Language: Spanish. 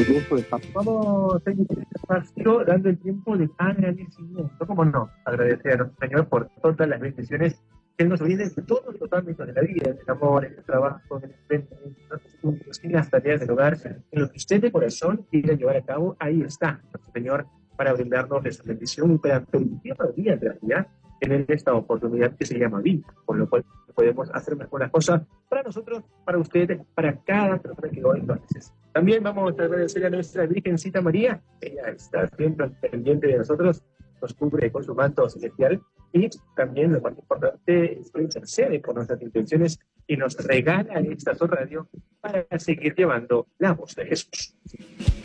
regreso de Papa. Vamos a iniciar este espacio dando el tiempo de agradecimiento. ¿Cómo no? Agradecer a nuestro Señor por todas las bendiciones que Él nos brinda en todos los ámbitos de la vida, en el amor, en el trabajo, en el emprendimiento, en los estudios, en las tareas del hogar, en lo que usted de corazón quiera llevar a cabo. Ahí está nuestro Señor para brindarnos esa bendición y para permitirnos día tras día tener esta oportunidad que se llama vida, con lo cual podemos hacer mejores cosas para nosotros, para ustedes, para cada persona que hoy lo necesita. También vamos a agradecer a nuestra Virgencita María. Ella está siempre pendiente de nosotros, nos cubre con su manto celestial y también, lo más importante, es que intercede por nuestras intenciones y nos regala esta radio para seguir llevando la voz de Jesús.